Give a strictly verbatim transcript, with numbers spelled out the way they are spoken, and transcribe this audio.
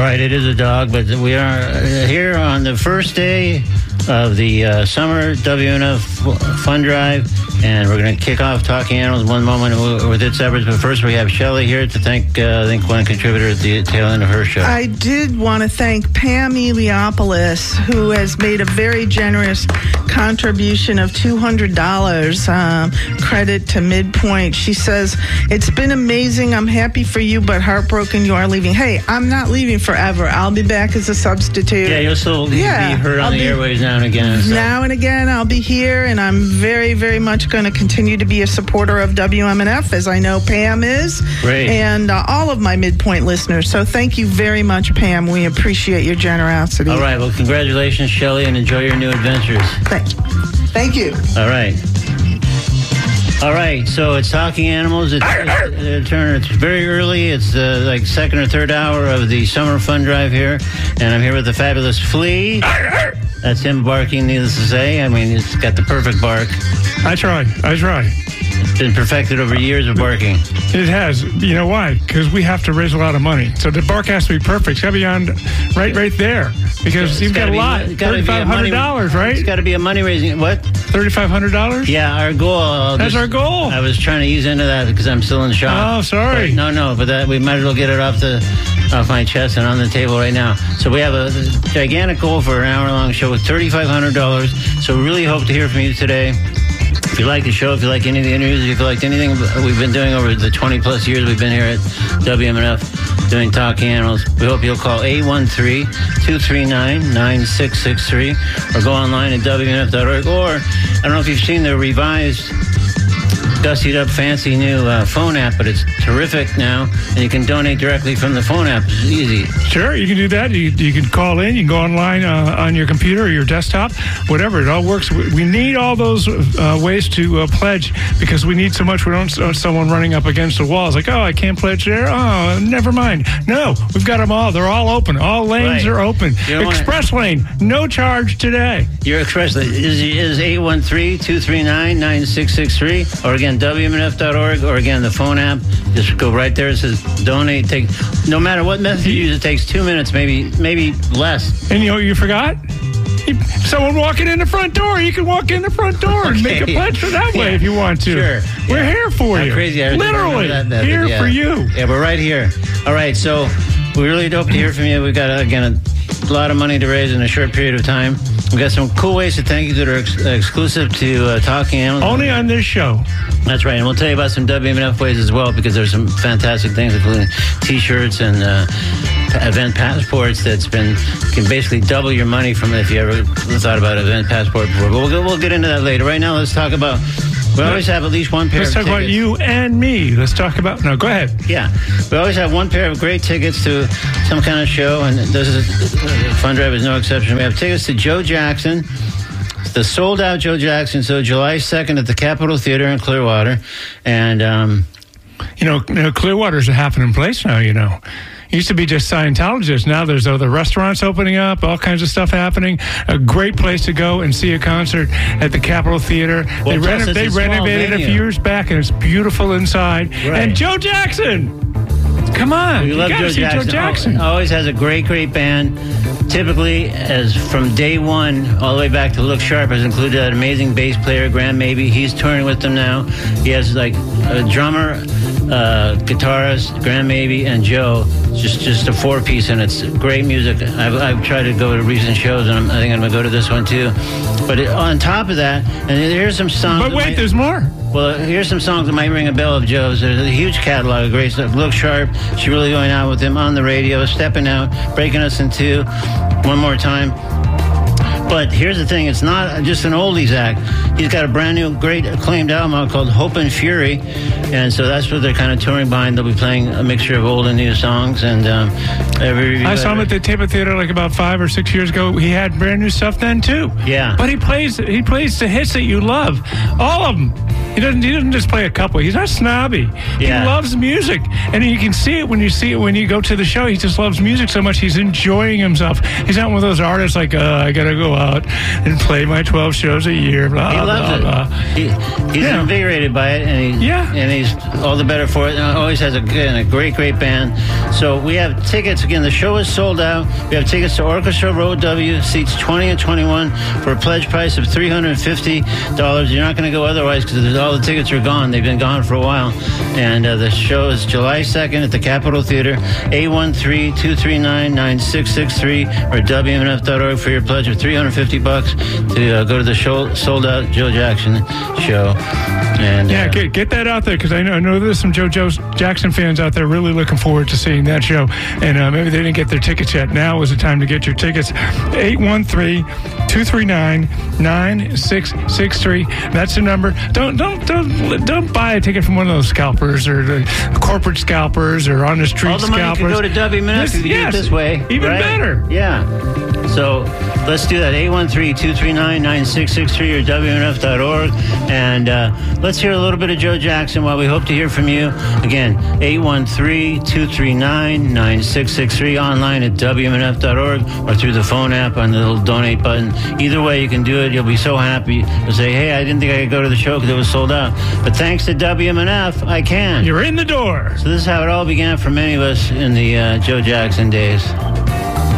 right, it is a dog, but we are uh, here on the first day of the uh, summer W N F Fund Drive, and we're going to kick off Talking Animals one moment with its efforts. But first, we have Shelley here to thank, uh, I think, one contributor at the tail end of her show. I did want to thank Pam Eliopoulos, who has made a very generous contribution of two hundred dollars um, credit to Midpoint. She says, it's been amazing. I'm happy for you, but heartbroken you are leaving. Hey, I'm not leaving forever. I'll be back as a substitute. Yeah, you'll still yeah, be heard on I'll the be, airwaves now and again. So. Now and again, I'll be here, and I'm very, very much going to continue to be a supporter of W M N F, as I know Pam is. Great. And uh, all of my Midpoint listeners. So thank you very much, Pam. We appreciate your generosity. All right. Well, congratulations, Shelley, and enjoy your new adventures. Thank, thank you. All right. All right, so it's Talking Animals. It's, it's, it's very early. It's uh, like second or third hour of the Summer Fun Drive here, and I'm here with the fabulous Flea. That's him barking, needless to say. I mean, it's got the perfect bark. I try. I try. It's been perfected over years of barking. It has. You know why? Because we have to raise a lot of money. So the bark has to be perfect. It's got to be on right, right there. Because it's you've got a lot. thirty-five hundred dollars, right? It's got to be a money-raising... What? thirty-five hundred dollars? Yeah, our goal... I'll That's just, our goal. I was trying to ease into that because I'm still in shock. Oh, sorry. But no, no, but that we might as well get it off the off my chest and on the table right now. So we have a gigantic goal for an hour-long show with thirty-five hundred dollars. So we really hope to hear from you today. If you like the show, if you like any of the interviews, if you like anything we've been doing over the twenty-plus years we've been here at W M N F doing Talking Animals, we hope you'll call eight one three, two three nine, nine six six three or go online at W N F dot org. Or, I don't know if you've seen the revised, gussied up, fancy new uh, phone app, but it's terrific now, and you can donate directly from the phone app. It's easy. Sure, you can do that. You, you can call in. You can go online uh, on your computer or your desktop, whatever. It all works. We, we need all those uh, ways to uh, pledge because we need so much. We don't want someone running up against the wall. It's like, oh, I can't pledge there. Oh, never mind. No, we've got them all. They're all open. All lanes right. are open. Express wanna... lane, no charge today. Your express lane is, is eight one three, two three nine, nine six six three or again, W M N F dot org, or again, the phone app. Just go right there. It says donate. Take, no matter what method you use, it takes two minutes, maybe maybe less. And you know what you forgot? Someone walking in the front door. You can walk in the front door and okay. make a pledge for that way yeah. if you want to. Sure. We're yeah. here for How you. Crazy. I Literally that method. here yeah. for you. Yeah, we're right here. All right, so we really hope to hear from you. We've got, again, a lot of money to raise in a short period of time. We've got some cool ways to thank you that are ex- exclusive to uh, Talking Animals. Only on this show. That's right, and we'll tell you about some W M N F ways as well, because there's some fantastic things, including T-shirts and uh, event passports that's been can basically double your money from if you ever thought about an event passport before. But we'll, we'll get into that later. Right now, let's talk about... We always have at least one pair Let's of talk tickets. about you and me. Let's talk about... No, go ahead. Yeah. We always have one pair of great tickets to some kind of show, and this is uh, Fun Drive is no exception. We have tickets to Joe Jackson, the sold-out Joe Jackson, so July second at the Capitol Theater in Clearwater. And... Um, you know, you know, Clearwater's a happening place now, you know. It used to be just Scientologists. Now there's other restaurants opening up, all kinds of stuff happening. A great place to go and see a concert at the Capitol Theater. Well, they plus reno- they it's a renovated a few years back, and it's beautiful inside. Right. And Joe Jackson! Come on. We you love gotta Joe see Jackson. Joe Jackson. Always has a great, great band. Typically, as from day one all the way back to Look Sharp, has included an amazing bass player, Graham Maybe. He's touring with them now. He has like a drummer, uh, guitarist, Graham Maybe, and Joe. Just just a four-piece, and it's great music. I've, I've tried to go to recent shows, and I'm, I think I'm going to go to this one too. But it, on top of that, and here's some songs. But wait, might, there's more. Well, here's some songs that might ring a bell of Joe's. There's a huge catalog of great stuff. Look Sharp, she's really going out with him on the radio, stepping out, breaking us in two. One more time. But here's the thing, it's not just an oldies act. He's got a brand new, great acclaimed album out called Hope and Fury. And so that's what they're kind of touring behind. They'll be playing a mixture of old and new songs. And um, every I saw him at the Tampa Theater like about five or six years ago. He had brand new stuff then too. Yeah. But he plays he plays the hits that you love. All of them. He doesn't. He doesn't just play a couple. He's not snobby. Yeah. He loves music, and you can see it when you see it when you go to the show. He just loves music so much. He's enjoying himself. He's not one of those artists like, uh, I gotta go out and play my twelve shows a year. Blah, He loves blah, it. blah. He, he's Yeah. invigorated by it, and he, Yeah. and he's all the better for it. And always has a, good- and a great, great band. So we have tickets. Again, the show is sold out. We have tickets to Orchestra Road W, seats twenty and twenty-one, for a pledge price of three hundred fifty dollars. You're not going to go otherwise because all the tickets are gone. They've been gone for a while. And uh, the show is July second at the Capitol Theater, eight one three, two three nine, nine six six three, or W M N F dot org for your pledge of three hundred fifty bucks to uh, go to the show, sold out Joe Jackson show. And Yeah, uh, get, get that out there because I know, I know there's some Joe Joe Jackson fans out there really looking forward to seeing that show. And uh, maybe they didn't get their tickets yet. Now is the time to get your tickets. eight one three, two three nine, nine six six three. That's the number. Don't don't don't don't buy a ticket from one of those scalpers or the corporate scalpers or on the street all the money scalpers. could go to W M N F This- if you yes, do it this way. even right? better. Yeah. So let's do that. eight one three, two three nine, nine six six three or W M N F dot org. And uh, let's hear a little bit of Joe Jackson while we hope to hear from you. Again, eight one three, two three nine, nine six six three, online at W M N F dot org or through the phone app on the little donate button. Either way, you can do it. You'll be so happy. You'll say, hey, I didn't think I could go to the show because it was sold out. But thanks to W M N F, I can. You're in the door. So this is how it all began for many of us in the uh, Joe Jackson days.